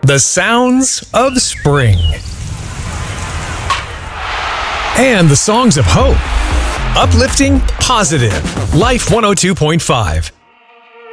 The sounds of spring. And the songs of hope. Uplifting, positive. Life 102.5.